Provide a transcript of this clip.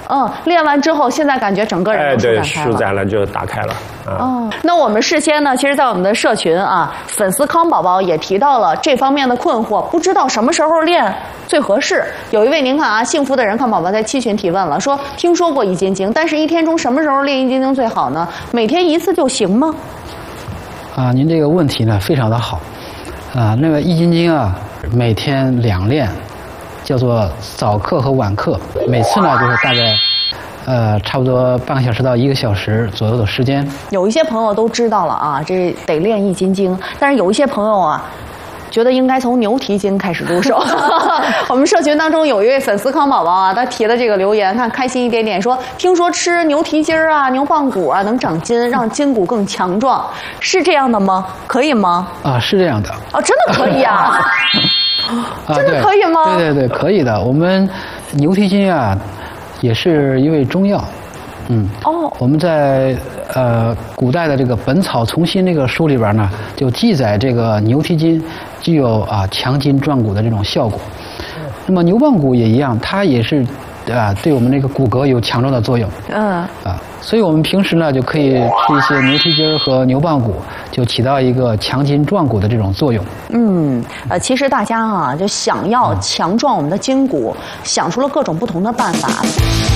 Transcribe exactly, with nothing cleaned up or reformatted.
嗯，练完之后，现在感觉整个人都舒展开了。 哎，对，舒展了就打开了。啊、 哦，那我们事先呢，其实，在我们的社群啊，粉丝康宝宝也提到了这方面的困惑，不知道什么时候练最合适。有一位您看啊，幸福的人康宝宝在七群提问了，说听说过易筋经，但是一天中什么时候练易筋经最好呢？每天一次就行吗？ 啊，您这个问题呢非常的好，啊，那个易筋经啊，每天两练，叫做早课和晚课，每次呢就是大概。呃，差不多半个小时到一个小时左右的时间。 有一些朋友都知道了啊，这得练易筋经，但是有一些朋友啊，觉得应该从牛蹄筋开始入手。我们社群当中有一位粉丝康宝宝啊，他提的这个留言，看开心一点点，说听说吃牛蹄筋儿啊、牛棒骨啊能长筋，让筋骨更强壮，是这样的吗？可以吗？ 啊，是这样的。 哦，真的可以啊？真的可以吗？ 啊、对, 对对对，可以的。我们牛蹄筋啊。也是一味中药，嗯，哦，我们在呃古代的这个《本草从心》这个书里边呢，就记载这个牛蹄筋具有啊强筋壮骨的这种效果。那么牛棒骨也一样，它也是啊对我们这个骨骼有强壮的作用。嗯，啊，所以我们平时呢就可以吃一些牛蹄筋和牛棒骨，就起到一个强筋壮骨的这种作用。 嗯，呃，其实大家啊，就想要强壮我们的筋骨，想出了各种不同的办法。